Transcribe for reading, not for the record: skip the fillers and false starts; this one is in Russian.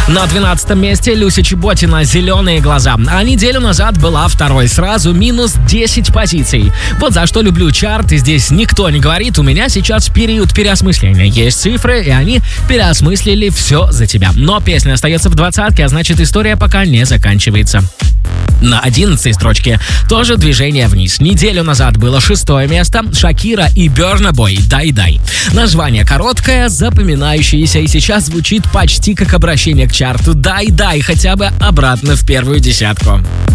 На 12-м месте Люся Чеботина «Зеленые глаза». А неделю назад была второй, сразу минус 10 позиций. Вот за что люблю чарт, и здесь никто не говорит, у меня сейчас период переосмысления. Есть цифры, и они переосмыслили все за тебя. Но песня остается в двадцатке, а значит история пока не заканчивается. На 11-й строчке тоже движение вниз. Неделю назад было 6-е место. Шакира и Burna Boy «Дай-дай». Название короткое, запоминающееся, и сейчас звучит почти как обращение к чарту. Дай-дай хотя бы обратно в первую десятку.